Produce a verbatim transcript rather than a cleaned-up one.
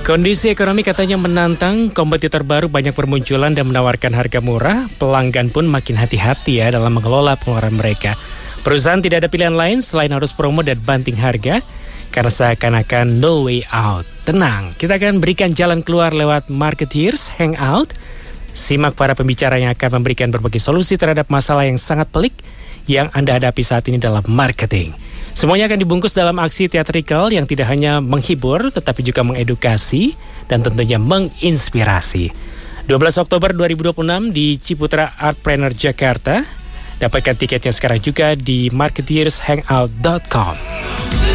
Kondisi ekonomi katanya menantang, kompetitor baru banyak bermunculan dan menawarkan harga murah, pelanggan pun makin hati-hati ya dalam mengelola pengeluaran mereka. Perusahaan tidak ada pilihan lain selain harus promo dan banting harga, karena seakan-akan no way out. Tenang, kita akan berikan jalan keluar lewat Marketeers Hangout. Simak para pembicara yang akan memberikan berbagai solusi terhadap masalah yang sangat pelik yang Anda hadapi saat ini dalam marketing. Semuanya akan dibungkus dalam aksi teatrikal yang tidak hanya menghibur, tetapi juga mengedukasi dan tentunya menginspirasi. dua belas Oktober dua ribu dua puluh enam di Ciputra Artpreneur Jakarta. Dapatkan tiketnya sekarang juga di marketeers hangout dot com.